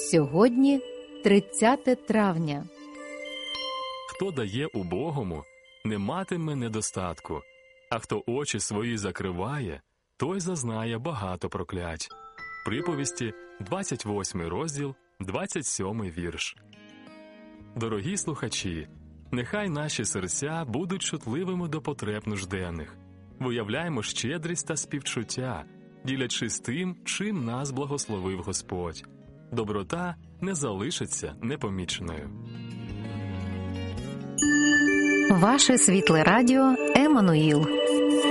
Сьогодні 30 травня. Хто дає убогому, не матиме недостатку, а хто очі свої закриває, той зазнає багато проклять. Приповісті, 28 розділ, 27 вірш. Дорогі слухачі, нехай наші серця будуть чутливими до потреб нужденних. Виявляємо щедрість та співчуття, ділячись тим, чим нас благословив Господь. Доброта не залишиться непоміченою. Ваше світле радіо Еммануїл.